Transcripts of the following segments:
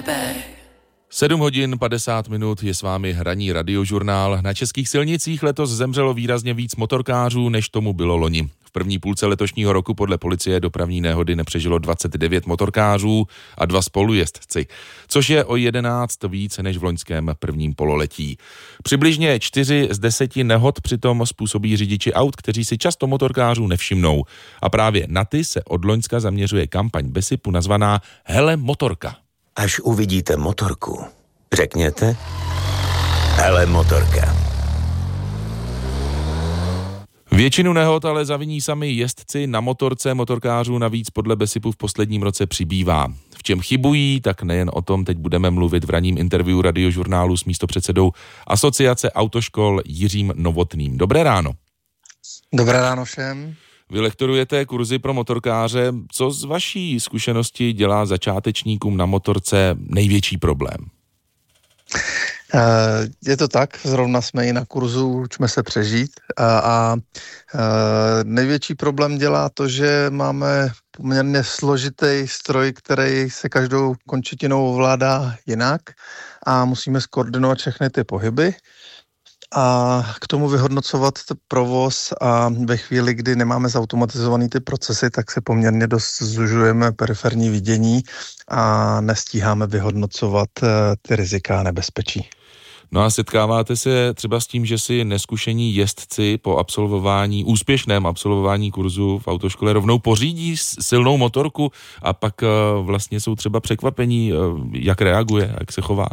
7 hodin 50 minut je s vámi hraní Radiožurnál. Na českých silnicích letos zemřelo výrazně víc motorkářů, než tomu bylo loni. V první půlce letošního roku podle policie dopravní nehody nepřežilo 29 motorkářů a 2 spolujezdci, což je o 11 víc než v loňském prvním pololetí. Přibližně 4 z 10 nehod přitom způsobí řidiči aut, kteří si často motorkářů nevšimnou. A právě na ty se od loňska zaměřuje kampaň BESIPu nazvaná Hele motorka. Až uvidíte motorku, řekněte Hele motorka. Většinu nehod ale zaviní sami jezdci na motorce. Motorkářů navíc podle BESIPu v posledním roce přibývá. V čem chybují, tak nejen o tom teď budeme mluvit v ranním interview Radiožurnálu s místopředsedou Asociace autoškol Jiřím Novotným. Dobré ráno. Dobré ráno všem. Vy lektorujete kurzy pro motorkáře. Co z vaší zkušenosti dělá začátečníkům na motorce největší problém? Je to tak, zrovna jsme i na kurzu Učme se přežít a největší problém dělá to, že máme poměrně složitý stroj, který se každou končetinou ovládá jinak a musíme skoordinovat všechny ty pohyby a k tomu vyhodnocovat provoz a ve chvíli, kdy nemáme zautomatizovaný ty procesy, tak se poměrně dost zužujeme periferní vidění a nestíháme vyhodnocovat ty rizika a nebezpečí. No a setkáváte se třeba s tím, že si neskušení jezdci po úspěšném absolvování kurzu v autoškole rovnou pořídí silnou motorku a pak vlastně jsou třeba překvapení, jak reaguje, jak se chová?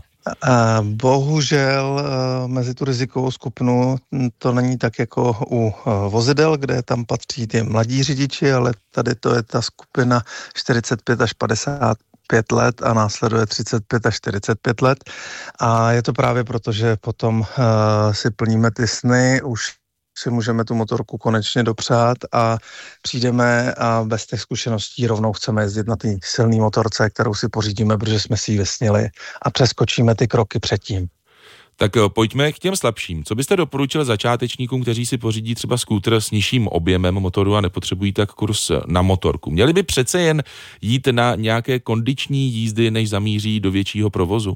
Bohužel mezi tu rizikovou skupinu to není tak jako u vozidel, kde tam patří ty mladí řidiči, ale tady to je ta skupina 45 až 55 let a následuje 35 až 45 let a je to právě proto, že potom si plníme ty sny, už si můžeme tu motorku konečně dopřát a přijdeme a bez těch zkušeností rovnou chceme jezdit na té silné motorce, kterou si pořídíme, protože jsme si ji vysnili a přeskočíme ty kroky předtím. Tak pojďme k těm slabším. Co byste doporučil začátečníkům, kteří si pořídí třeba skútr s nižším objemem motoru a nepotřebují tak kurz na motorku? Měli by přece jen jít na nějaké kondiční jízdy, než zamíří do většího provozu?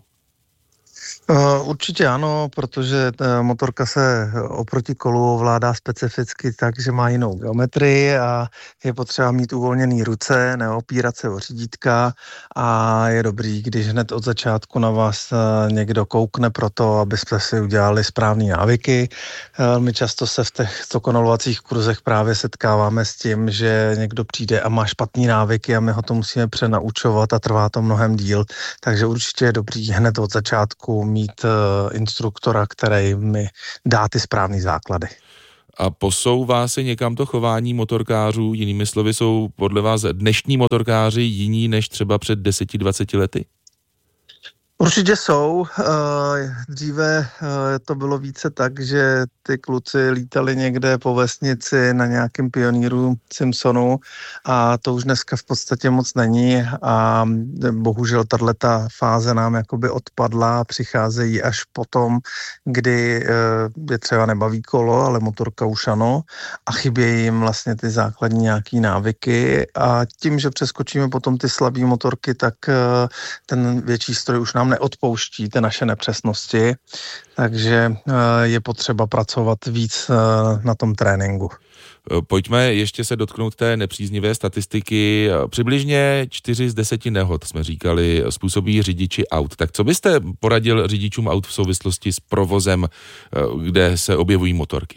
Určitě ano, protože ta motorka se oproti kolu ovládá specificky tak, že má jinou geometrii a je potřeba mít uvolněný ruce, neopírat se o řídítka a je dobrý, když hned od začátku na vás někdo koukne pro to, abyste si udělali správné návyky. Velmi často se v těchto konalovacích kurzech právě setkáváme s tím, že někdo přijde a má špatný návyky a my ho to musíme přenaučovat a trvá to mnohem díl, takže určitě je dobrý hned od začátku mít instruktora, který mi dá ty správné základy. A posouvá se někam to chování motorkářů? Jinými slovy, jsou podle vás dnešní motorkáři jiní než třeba před 10-20 lety? Určitě jsou. Dříve to bylo více tak, že ty kluci lítali někde po vesnici na nějakém pioníru Simpsonu a to už dneska v podstatě moc není a bohužel tato fáze nám jakoby odpadla a přicházejí až potom, kdy je třeba nebaví kolo, ale motorka už ano a chybějí jim vlastně ty základní nějaký návyky a tím, že přeskočíme potom ty slabý motorky, tak ten větší stroj už nám neodpouští ty naše nepřesnosti, takže je potřeba pracovat víc na tom tréninku. Pojďme ještě se dotknout té nepříznivé statistiky. Přibližně 4 z 10 nehod, jsme říkali, způsobí řidiči aut. Tak co byste poradil řidičům aut v souvislosti s provozem, kde se objevují motorky?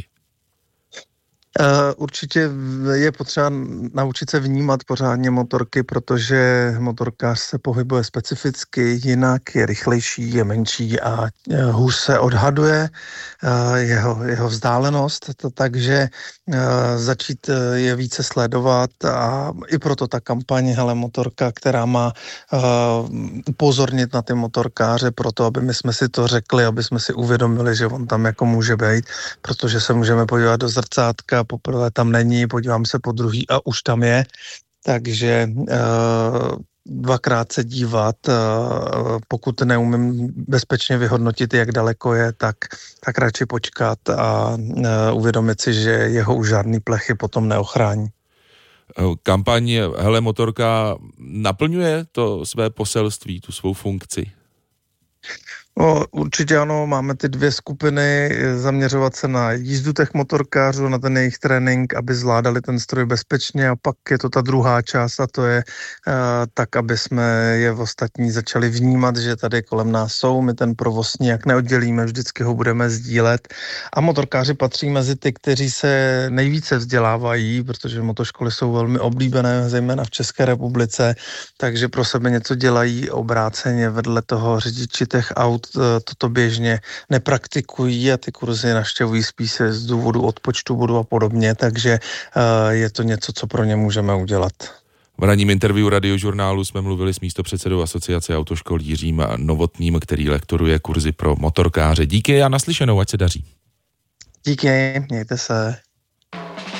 Určitě je potřeba naučit se vnímat pořádně motorky, protože motorkář se pohybuje specificky, jinak je rychlejší, je menší a hůř se odhaduje jeho vzdálenost, takže začít je více sledovat a i proto ta kampaň Hele motorka, která má upozornit na ty motorkáře proto, aby my jsme si to řekli, aby jsme si uvědomili, že on tam jako může být, protože se můžeme podívat do zrcátka, poprvé tam není, podívám se po druhý a už tam je, takže dvakrát se dívat, pokud neumím bezpečně vyhodnotit, jak daleko je, tak radši počkat a uvědomit si, že jeho už žádný plechy potom neochrání. Kampaň Hele motorka naplňuje to své poselství, tu svou funkci? No, určitě ano, máme ty dvě skupiny, zaměřovat se na jízdu těch motorkářů, na ten jejich trénink, aby zvládali ten stroj bezpečně, a pak je to ta druhá část, a to je tak, aby jsme je v ostatní začali vnímat, že tady kolem nás jsou, my ten provoz nijak neoddělíme, vždycky ho budeme sdílet, a motorkáři patří mezi ty, kteří se nejvíce vzdělávají, protože motoškoly jsou velmi oblíbené, zejména v České republice, takže pro sebe něco dělají obráceně, vedle toho řidiči těch aut toto běžně nepraktikují a ty kurzy navštěvují spíše z důvodu odpočtu bodu a podobně, takže je to něco, co pro ně můžeme udělat. V ranním interview Radiožurnálu jsme mluvili s místopředsedou Asociace autoškol Jiřím Novotným, který lektoruje kurzy pro motorkáře. Díky a naslyšenou, ať se daří. Díky, mějte se.